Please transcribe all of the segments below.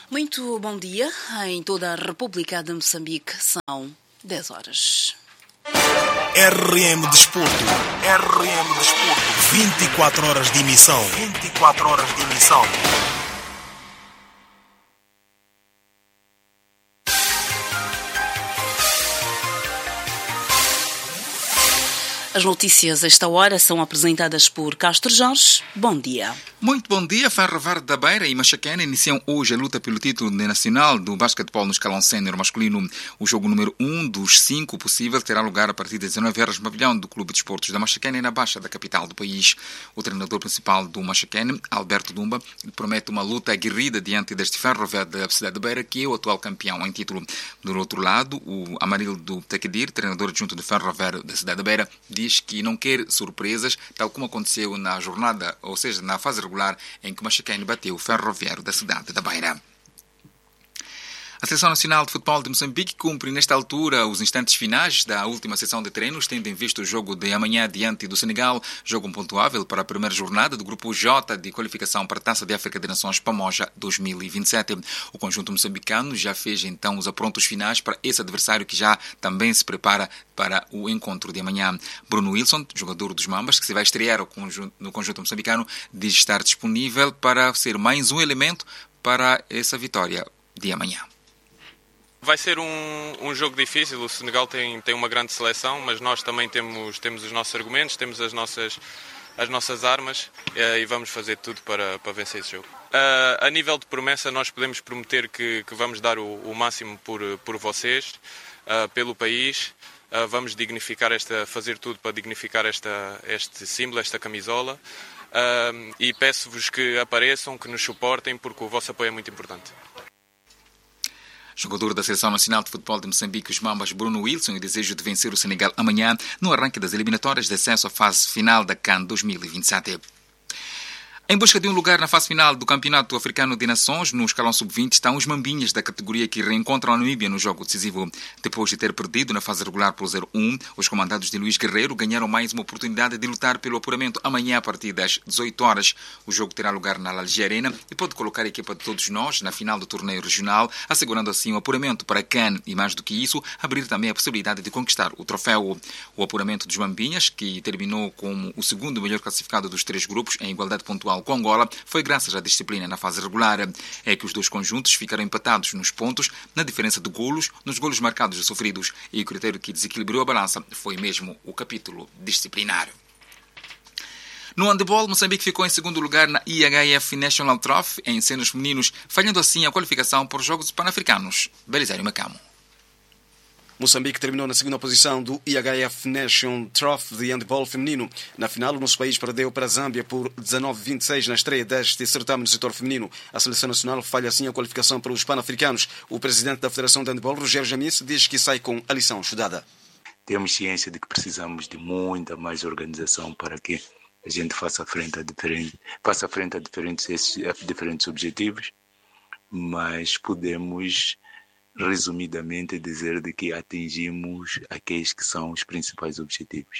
Muito bom dia. Em toda a República de Moçambique são 10 horas. RM Desporto. 24 horas de emissão. As notícias a esta hora são apresentadas por Castro Jorge. Bom dia. Muito bom dia. Ferroviário da Beira e Machaquena iniciam hoje a luta pelo título nacional do basquetebol no escalão sénior masculino. O jogo número 1 dos 5 possíveis terá lugar a partir das 19 horas no pavilhão do Clube de Esportes da Machaquena e na Baixa da capital do país. O treinador principal do Machaquena, Alberto Dumba, promete uma luta aguerrida diante deste Ferroviário da cidade de Beira, que é o atual campeão em título. Do outro lado, o Amarildo Tequedir, treinador adjunto do Ferroviário da cidade de Beira, diz que não quer surpresas, tal como aconteceu na jornada, ou seja, na fase regular em que o Machaquena bateu o Ferroviário da cidade da Beira. A Seleção Nacional de Futebol de Moçambique cumpre nesta altura os instantes finais da última sessão de treinos, tendo em vista o jogo de amanhã diante do Senegal, jogo pontuável para a primeira jornada do Grupo J de qualificação para a Taça de África de Nações Pamoja 2027. O conjunto moçambicano já fez então os aprontos finais para esse adversário que já também se prepara para o encontro de amanhã. Bruno Wilson, jogador dos Mambas, que se vai estrear no conjunto moçambicano, diz estar disponível para ser mais um elemento para essa vitória de amanhã. Vai ser um jogo difícil. O Senegal tem uma grande seleção, mas nós também temos os nossos argumentos, temos as nossas armas e vamos fazer tudo para vencer esse jogo. A nível de promessa, nós podemos prometer que vamos dar o máximo por vocês, pelo país. Vamos fazer tudo para dignificar este símbolo, esta camisola. E peço-vos que apareçam, que nos suportem, porque o vosso apoio é muito importante. Jogador da Seleção Nacional de Futebol de Moçambique, os Mambas, Bruno Wilson, e o desejo de vencer o Senegal amanhã no arranque das eliminatórias de acesso à fase final da CAN 2027. Em busca de um lugar na fase final do Campeonato Africano de Nações, no escalão sub-20, estão os Mambinhas da categoria que reencontram a Namíbia no jogo decisivo. Depois de ter perdido na fase regular por 0-1, os comandados de Luís Guerreiro ganharam mais uma oportunidade de lutar pelo apuramento amanhã a partir das 18 horas. O jogo terá lugar na Alger Arena e pode colocar a equipa de todos nós na final do torneio regional, assegurando assim o apuramento para a CAN e, mais do que isso, abrir também a possibilidade de conquistar o troféu. O apuramento dos Mambinhas, que terminou como o segundo melhor classificado dos 3 grupos em igualdade pontual com Angola, foi graças à disciplina na fase regular. É que os dois conjuntos ficaram empatados nos pontos, na diferença de golos, nos golos marcados e sofridos, e o critério que desequilibrou a balança foi mesmo o capítulo disciplinar. No handebol, Moçambique ficou em segundo lugar na IHF National Trophy em séniores femininos, falhando assim a qualificação para os Jogos Pan-Africanos. Belisário Macamo. Moçambique terminou na segunda posição do IHF Nation Trophy de handball feminino. Na final, o nosso país perdeu para a Zâmbia por 19-26 na estreia deste certame do setor feminino. A seleção nacional falha assim a qualificação para os pan-africanos. O presidente da Federação de Handball, Rogério Jamis, diz que sai com a lição estudada. Temos ciência de que precisamos de muita mais organização para que a gente faça frente a diferentes objetivos, mas podemos resumidamente dizer de que atingimos aqueles que são os principais objetivos.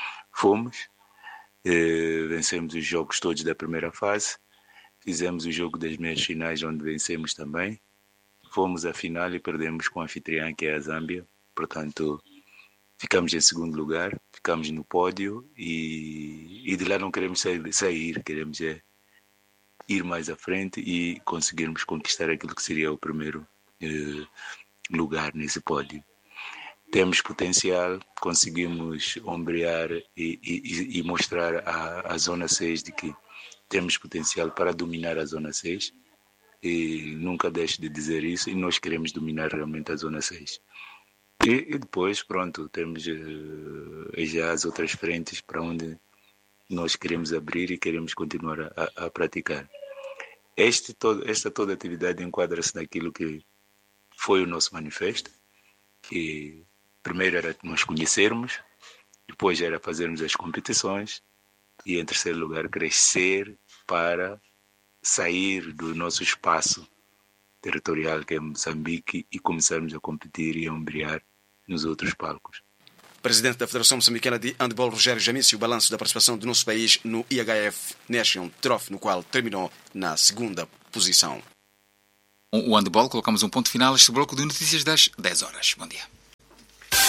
Vencemos os jogos todos da primeira fase, fizemos o jogo das meias finais onde vencemos também, fomos à final e perdemos com a anfitriã que é a Zâmbia, portanto ficamos em segundo lugar, ficamos no pódio e de lá não queremos sair, queremos ir mais à frente e conseguirmos conquistar aquilo que seria o primeiro lugar nesse pódio. Temos potencial, conseguimos ombrear e mostrar à Zona 6 de que temos potencial para dominar a Zona 6 e nunca deixo de dizer isso e nós queremos dominar realmente a Zona 6. E depois, pronto, temos já as outras frentes para onde nós queremos abrir e queremos continuar a praticar. Esta toda atividade enquadra-se naquilo que foi o nosso manifesto, que primeiro era nos conhecermos, depois era fazermos as competições e, em terceiro lugar, crescer para sair do nosso espaço territorial, que é Moçambique, e começarmos a competir e a ombrear nos outros palcos. Presidente da Federação Moçambicana de Handball, Rogério Jamis, o balanço da participação do nosso país no IHF Nation Trophy, no qual terminou na segunda posição. O handball, colocamos um ponto final a este bloco de notícias das 10 horas. Bom dia.